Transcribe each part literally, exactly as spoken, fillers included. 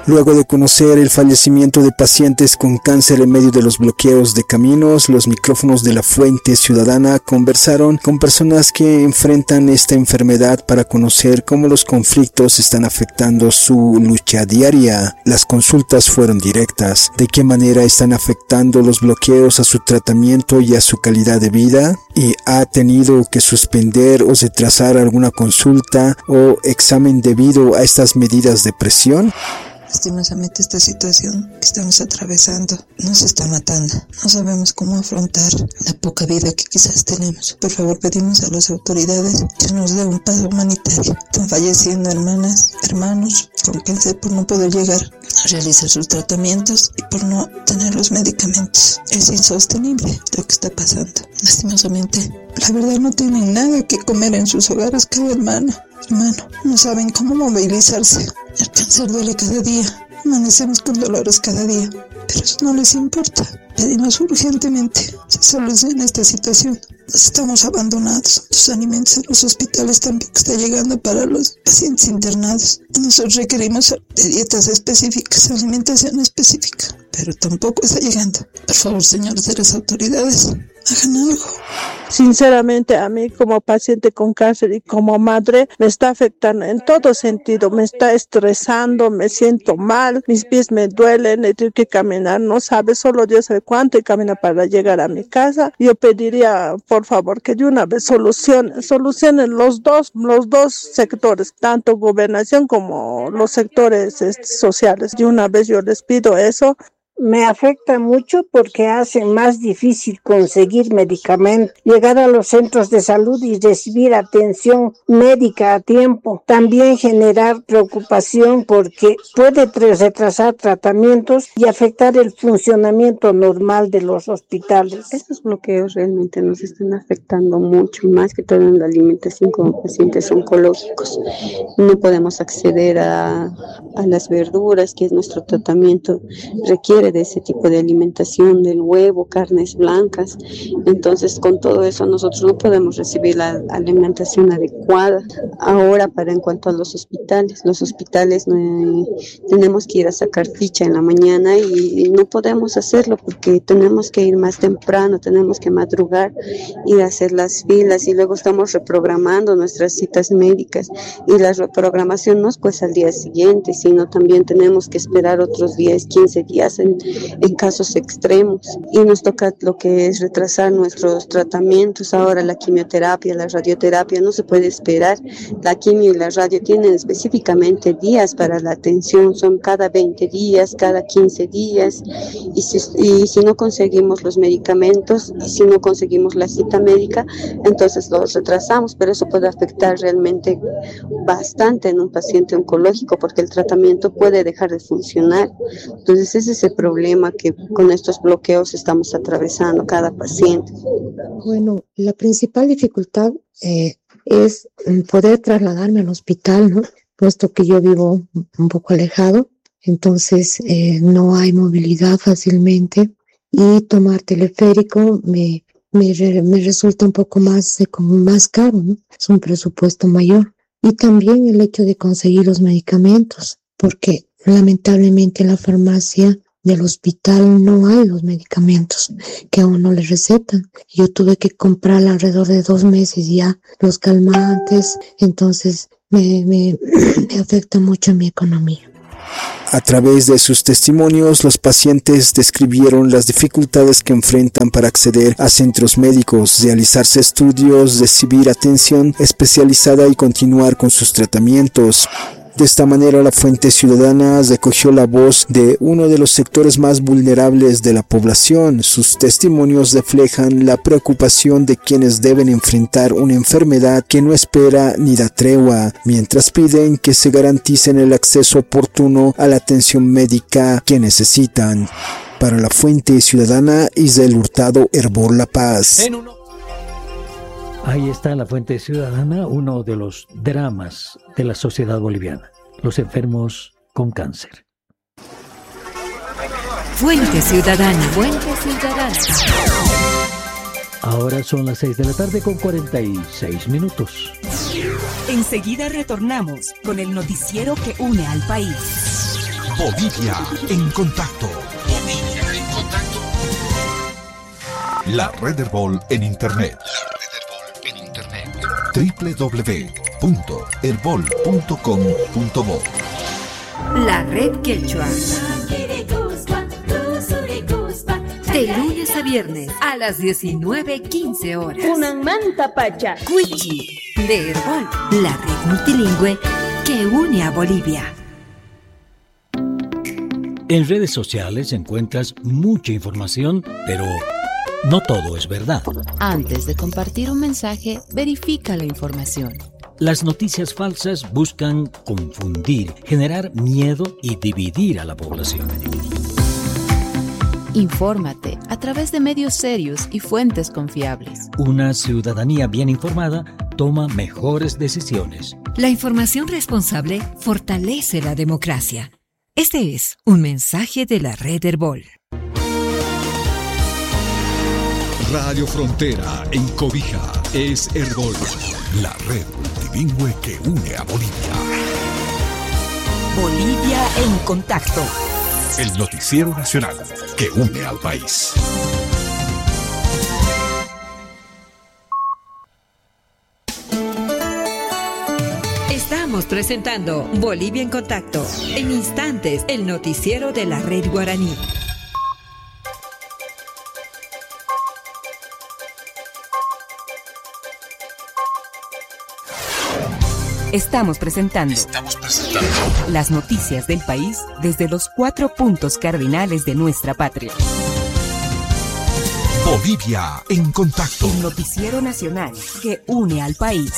Luego de conocer el fallecimiento de pacientes con cáncer en medio de los bloqueos de caminos, los micrófonos de la Fuente Ciudadana conversaron con personas que enfrentan esta enfermedad para conocer cómo los conflictos están afectando su lucha diaria. Las consultas fueron directas. ¿De qué manera están afectando los bloqueos a su tratamiento y a su calidad de vida? ¿Y ha tenido que suspender o retrasar alguna consulta o examen debido a estas medidas de presión? Lastimosamente esta situación que estamos atravesando nos está matando. No sabemos cómo afrontar la poca vida que quizás tenemos. Por favor, pedimos a las autoridades que nos dé un paso humanitario. Están falleciendo hermanas, hermanos con cáncer por no poder llegar a realizar sus tratamientos y por no tener los medicamentos. Es insostenible lo que está pasando. Lastimosamente, la verdad no tienen nada que comer en sus hogares cada hermano. Hermano, no saben cómo movilizarse. El cáncer duele cada día. Amanecemos con dolores cada día. Pero eso no les importa. Pedimos urgentemente se solucione esta situación. Estamos abandonados. Los alimentos en los hospitales tampoco están llegando para los pacientes internados. Nosotros requerimos de dietas específicas, alimentación específica, pero tampoco está llegando. Por favor, señores de las autoridades, hagan algo. Sinceramente, a mí como paciente con cáncer y como madre me está afectando en todo sentido, me está estresando, me siento mal, mis pies me duelen, he tenido que caminar, no sabe, solo Dios sabe cuánto he caminado para llegar a mi casa. Yo pediría, por favor, que de una vez solucionen, solucionen los dos, los dos sectores, tanto gobernación como los sectores este, sociales. De una vez yo les pido eso. Me afecta mucho porque hace más difícil conseguir medicamentos, llegar a los centros de salud y recibir atención médica a tiempo. También generar preocupación porque puede retrasar tratamientos y afectar el funcionamiento normal de los hospitales. Estos bloqueos realmente nos están afectando mucho, más que todo en la alimentación como pacientes oncológicos. No podemos acceder a, a las verduras, que es nuestro tratamiento, requiere de ese tipo de alimentación, del huevo, carnes blancas. Entonces, con todo eso nosotros no podemos recibir la alimentación adecuada. Ahora, para en cuanto a los hospitales, los hospitales eh, tenemos que ir a sacar ficha en la mañana y, y no podemos hacerlo porque tenemos que ir más temprano, tenemos que madrugar, ir a hacer las filas y luego estamos reprogramando nuestras citas médicas y la reprogramación no es pues al día siguiente, sino también tenemos que esperar otros diez, quince días en en casos extremos y nos toca lo que es retrasar nuestros tratamientos. Ahora la quimioterapia, la radioterapia no se puede esperar. La quimio y la radio tienen específicamente días para la atención, son cada veinte días, cada quince días y si, y si no conseguimos los medicamentos y si no conseguimos la cita médica, entonces los retrasamos, pero eso puede afectar realmente bastante en un paciente oncológico porque el tratamiento puede dejar de funcionar. Entonces ese es el problema problema que con estos bloqueos estamos atravesando cada paciente. Bueno, la principal dificultad eh, es poder trasladarme al hospital, ¿no? Puesto que yo vivo un poco alejado, entonces eh, no hay movilidad fácilmente y tomar teleférico me, me, me resulta un poco más, eh, como más caro, ¿no? Es un presupuesto mayor. Y también el hecho de conseguir los medicamentos, porque lamentablemente en la farmacia del hospital no hay los medicamentos que a uno le recetan. Yo tuve que comprar alrededor de dos meses ya los calmantes, entonces me, me, me afecta mucho mi economía. A través de sus testimonios, los pacientes describieron las dificultades que enfrentan para acceder a centros médicos, realizarse estudios, recibir atención especializada y continuar con sus tratamientos. De esta manera, la Fuente Ciudadana recogió la voz de uno de los sectores más vulnerables de la población. Sus testimonios reflejan la preocupación de quienes deben enfrentar una enfermedad que no espera ni da tregua, mientras piden que se garanticen el acceso oportuno a la atención médica que necesitan. Para la Fuente Ciudadana, Israel Hurtado, Hervor La Paz. Ahí está la Fuente Ciudadana, uno de los dramas de la sociedad boliviana, los enfermos con cáncer. Fuente Ciudadana, Fuente Ciudadana. Ahora son las seis de la tarde con cuarenta y seis minutos. Enseguida retornamos con el noticiero que une al país. Bolivia en contacto. Bolivia en contacto. La Red Herbol en Internet. La Red Herbol en Internet. doble u doble u doble u punto herbol punto com punto bo. La Red Quechua. De lunes a viernes a las diecinueve quince horas. Kunanmanta Pacha. Cuichi de Herbol. La red multilingüe que une a Bolivia. En redes sociales encuentras mucha información, pero no todo es verdad. Antes de compartir un mensaje, verifica la información. Las noticias falsas buscan confundir, generar miedo y dividir a la población. Infórmate a través de medios serios y fuentes confiables. Una ciudadanía bien informada toma mejores decisiones. La información responsable fortalece la democracia. Este es un mensaje de la Red Herbol. Radio Frontera en Cobija es Herbol, la red multilingüe que une a Bolivia. Bolivia en contacto. El noticiero nacional que une al país. Estamos presentando Bolivia en contacto. En instantes, el noticiero de la Red Guaraní. Estamos presentando, Estamos presentando las noticias del país desde los cuatro puntos cardinales de nuestra patria. Bolivia en contacto. El noticiero nacional que une al país.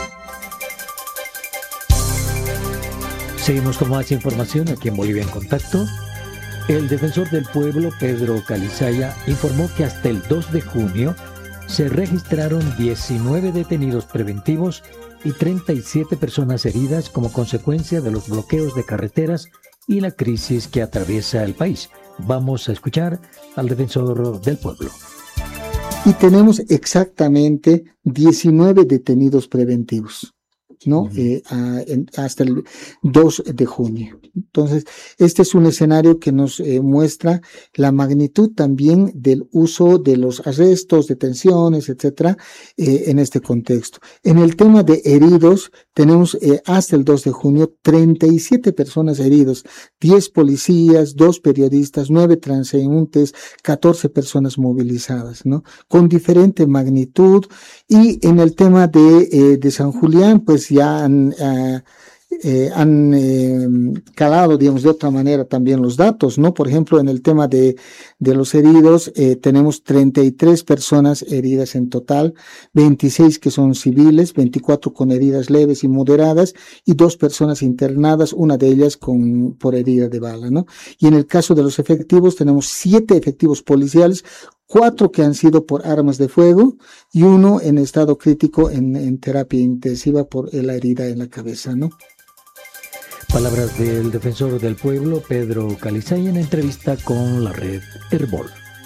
Seguimos con más información aquí en Bolivia en contacto. El defensor del pueblo, Pedro Calizaya, informó que hasta el dos de junio se registraron diecinueve detenidos preventivos y treinta y siete personas heridas como consecuencia de los bloqueos de carreteras y la crisis que atraviesa el país. Vamos a escuchar al defensor del pueblo. Y tenemos exactamente diecinueve detenidos preventivos, ¿no? Uh-huh. eh, a, en, hasta el dos de junio. Entonces, este es un escenario que nos eh, muestra la magnitud también del uso de los arrestos, detenciones, etcétera, eh, en este contexto. En el tema de heridos, tenemos eh, hasta el dos de junio treinta y siete personas heridos, diez policías, dos periodistas, nueve transeúntes, catorce personas movilizadas, ¿no? Con diferente magnitud. Y en el tema de, eh, de San Julián, pues ya han, uh, eh, han eh, calado, digamos, de otra manera también los datos, ¿no? Por ejemplo, en el tema de, de los heridos, eh, tenemos treinta y tres personas heridas en total, veintiséis que son civiles, veinticuatro con heridas leves y moderadas, y dos personas internadas, una de ellas con, por herida de bala, ¿no? Y en el caso de los efectivos, tenemos siete efectivos policiales, cuatro que han sido por armas de fuego y uno en estado crítico en, en terapia intensiva por la herida en la cabeza, ¿no? Palabras del defensor del pueblo, Pedro Calizaya, en entrevista con la Red Herbol.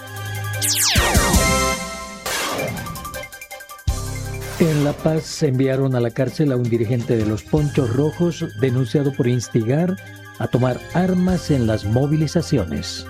En La Paz enviaron a la cárcel a un dirigente de los Ponchos Rojos denunciado por instigar a tomar armas en las movilizaciones.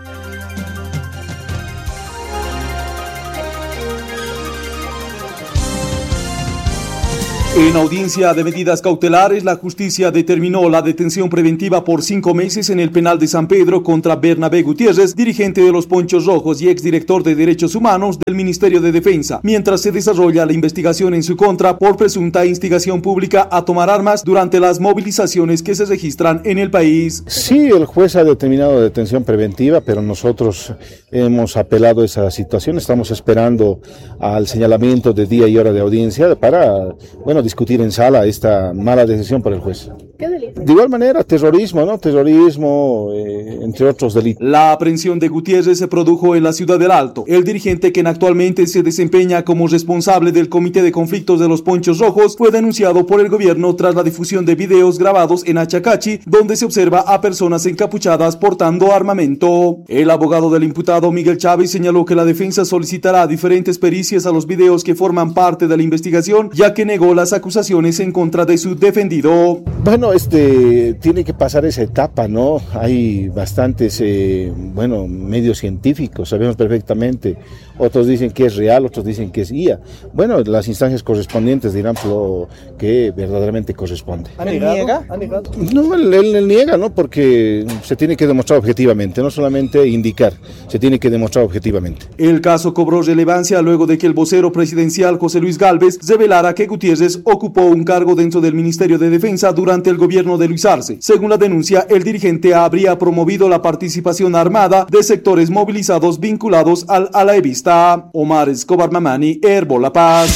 En audiencia de medidas cautelares, la justicia determinó la detención preventiva por cinco meses en el penal de San Pedro contra Bernabé Gutiérrez, dirigente de los Ponchos Rojos y exdirector de Derechos Humanos del Ministerio de Defensa, mientras se desarrolla la investigación en su contra por presunta instigación pública a tomar armas durante las movilizaciones que se registran en el país. Sí, el juez ha determinado detención preventiva, pero nosotros hemos apelado a esa situación. Estamos esperando al señalamiento de día y hora de audiencia para, bueno, discutir en sala esta mala decisión por el juez. ¿Qué delito? De igual manera, terrorismo, ¿no? Terrorismo, eh, entre otros delitos. La aprehensión de Gutiérrez se produjo en la ciudad del Alto. El dirigente, quien actualmente se desempeña como responsable del Comité de Conflictos de los Ponchos Rojos, fue denunciado por el gobierno tras la difusión de videos grabados en Achacachi, donde se observa a personas encapuchadas portando armamento. El abogado del imputado, Miguel Chávez, señaló que la defensa solicitará diferentes pericias a los videos que forman parte de la investigación, ya que negó las las acusaciones en contra de su defendido. Bueno, este tiene que pasar esa etapa, ¿no? Hay bastantes, eh, bueno, medios científicos, sabemos perfectamente. Otros dicen que es real, otros dicen que es I A. Bueno, las instancias correspondientes dirán lo que verdaderamente corresponde. ¿Él niega? No, él, él, él niega, ¿no? Porque se tiene que demostrar objetivamente, no solamente indicar, se tiene que demostrar objetivamente. El caso cobró relevancia luego de que el vocero presidencial José Luis Gálvez revelara que Gutiérrez ocupó un cargo dentro del Ministerio de Defensa durante el gobierno de Luis Arce. Según la denuncia, el dirigente habría promovido la participación armada de sectores movilizados vinculados al alaevista. Omar Escobar Mamani, Herbo La Paz.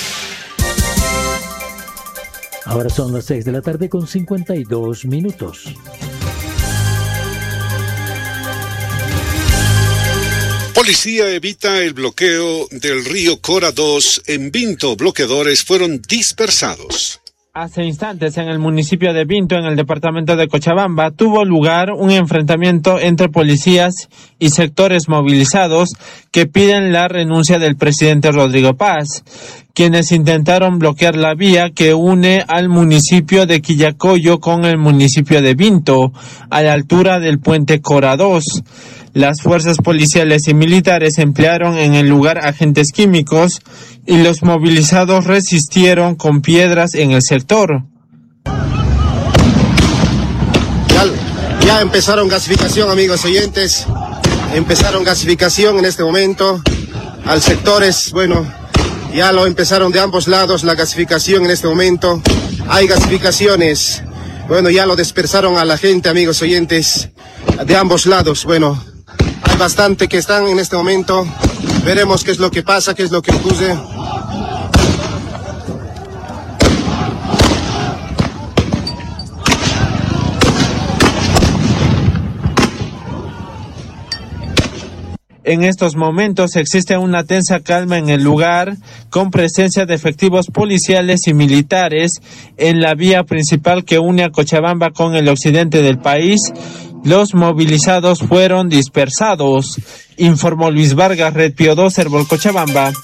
Ahora son las seis de la tarde con cincuenta y dos minutos. Policía evita el bloqueo del río Cora dos en Vinto. Bloqueadores fueron dispersados. Hace instantes, en el municipio de Vinto, en el departamento de Cochabamba, tuvo lugar un enfrentamiento entre policías y sectores movilizados que piden la renuncia del presidente Rodrigo Paz, quienes intentaron bloquear la vía que une al municipio de Quillacollo con el municipio de Vinto, a la altura del puente Cora dos. Las fuerzas policiales y militares emplearon en el lugar agentes químicos y los movilizados resistieron con piedras en el sector. Ya, ya empezaron gasificación, amigos oyentes. Empezaron gasificación en este momento. Al sectores, bueno, ya lo empezaron de ambos lados la gasificación en este momento. Hay gasificaciones. Bueno, ya lo dispersaron a la gente, amigos oyentes, de ambos lados. Bueno, hay bastante que están en este momento. Veremos qué es lo que pasa, qué es lo que ocurre. En estos momentos existe una tensa calma en el lugar, con presencia de efectivos policiales y militares en la vía principal que une a Cochabamba con el occidente del país. Los movilizados fueron dispersados, informó Luis Vargas, Red Pío dos, Herbol Cochabamba.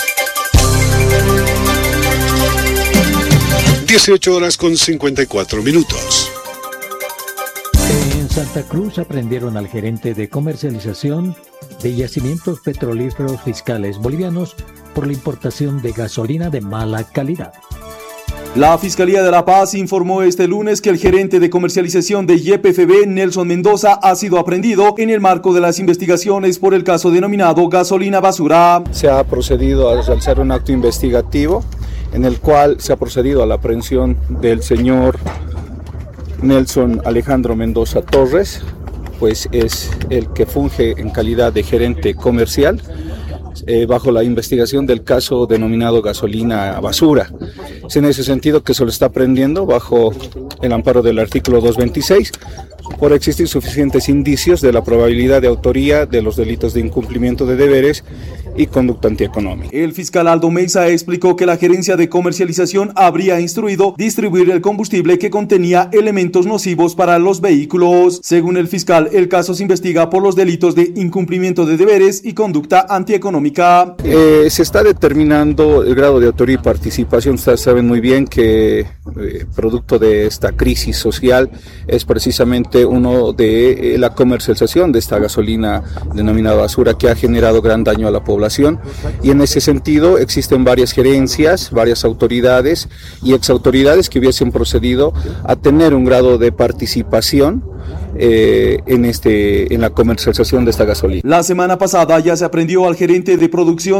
dieciocho horas con cincuenta y cuatro minutos. En Santa Cruz aprendieron al gerente de comercialización de yacimientos petrolíferos fiscales bolivianos por la importación de gasolina de mala calidad. La Fiscalía de La Paz informó este lunes que el gerente de comercialización de Y P F B, Nelson Mendoza, ha sido aprehendido en el marco de las investigaciones por el caso denominado gasolina basura. Se ha procedido a realizar un acto investigativo en el cual se ha procedido a la aprehensión del señor Nelson Alejandro Mendoza Torres, pues es el que funge en calidad de gerente comercial eh, bajo la investigación del caso denominado gasolina basura. Es en ese sentido que se lo está prendiendo bajo el amparo del artículo doscientos veintiséis por existir suficientes indicios de la probabilidad de autoría de los delitos de incumplimiento de deberes y conducta antieconómica. El fiscal Aldo Meiza explicó que la gerencia de comercialización habría instruido distribuir el combustible que contenía elementos nocivos para los vehículos. Según el fiscal, el caso se investiga por los delitos de incumplimiento de deberes y conducta antieconómica. Eh, se está determinando el grado de autoría y participación. Ustedes saben muy bien que eh, producto de esta crisis social es precisamente uno de eh, la comercialización de esta gasolina denominada basura, que ha generado gran daño a la población. Y en ese sentido existen varias gerencias, varias autoridades y exautoridades que hubiesen procedido a tener un grado de participación eh, en, este, en la comercialización de esta gasolina. La semana pasada ya se aprendió al gerente de producción